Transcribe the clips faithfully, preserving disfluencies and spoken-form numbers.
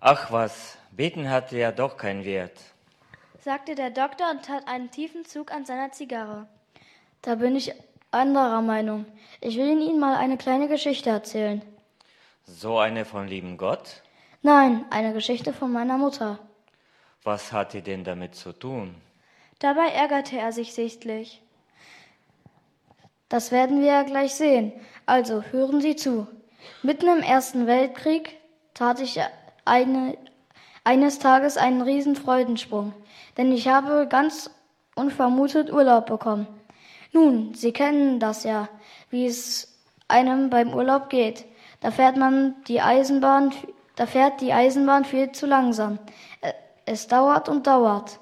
Ach was, beten hatte ja doch keinen Wert, sagte der Doktor und tat einen tiefen Zug an seiner Zigarre. Da bin ich anderer Meinung. Ich will Ihnen mal eine kleine Geschichte erzählen. So eine vom lieben Gott? Nein, eine Geschichte von meiner Mutter. Was hat die denn damit zu tun? Dabei ärgerte er sich sichtlich. Das werden wir ja gleich sehen. Also, hören Sie zu. Mitten im Ersten Weltkrieg tat ich eine, eines Tages einen riesen Freudensprung, denn ich habe ganz unvermutet Urlaub bekommen. Nun, Sie kennen das ja, wie es einem beim Urlaub geht. Da fährt man die Eisenbahn, da fährt die Eisenbahn viel zu langsam. Es dauert und dauert.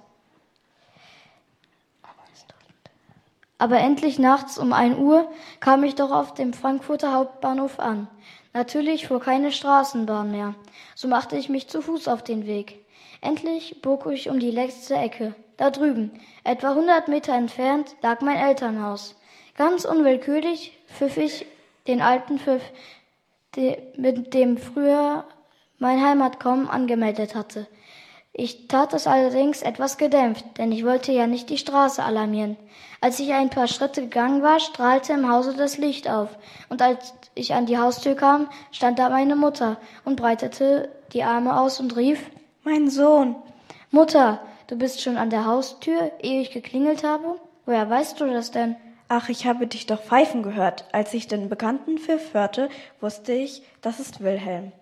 Aber endlich nachts um ein Uhr kam ich doch auf dem Frankfurter Hauptbahnhof an. Natürlich fuhr keine Straßenbahn mehr. So machte ich mich zu Fuß auf den Weg. Endlich bog ich um die letzte Ecke. Da drüben, etwa hundert Meter entfernt, lag mein Elternhaus. Ganz unwillkürlich pfiff ich den alten Pfiff, de, mit dem früher mein Heimatkommen angemeldet hatte. Ich tat es allerdings etwas gedämpft, denn ich wollte ja nicht die Straße alarmieren. Als ich ein paar Schritte gegangen war, strahlte im Hause das Licht auf. Und als ich an die Haustür kam, stand da meine Mutter und breitete die Arme aus und rief: »Mein Sohn!« »Mutter, du bist schon an der Haustür, ehe ich geklingelt habe? Woher weißt du das denn?« »Ach, ich habe dich doch pfeifen gehört. Als ich den bekannten Pfiff hörte, wusste ich, das ist Wilhelm.«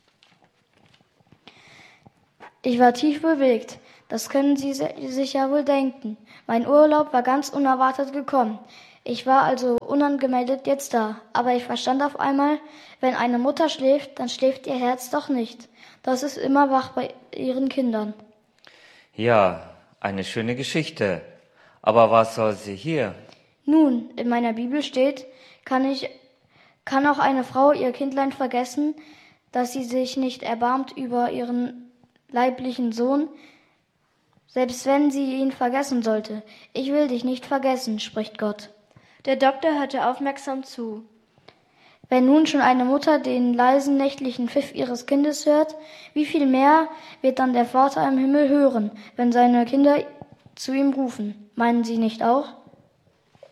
Ich war tief bewegt. Das können Sie sich ja wohl denken. Mein Urlaub war ganz unerwartet gekommen. Ich war also unangemeldet jetzt da. Aber ich verstand auf einmal, wenn eine Mutter schläft, dann schläft ihr Herz doch nicht. Das ist immer wach bei ihren Kindern. Ja, eine schöne Geschichte. Aber was soll sie hier? Nun, in meiner Bibel steht, kann ich, kann auch eine Frau ihr Kindlein vergessen, dass sie sich nicht erbarmt über ihren leiblichen Sohn, selbst wenn sie ihn vergessen sollte. Ich will dich nicht vergessen, spricht Gott. Der Doktor hörte aufmerksam zu. Wenn nun schon eine Mutter den leisen nächtlichen Pfiff ihres Kindes hört, wie viel mehr wird dann der Vater im Himmel hören, wenn seine Kinder zu ihm rufen? Meinen Sie nicht auch?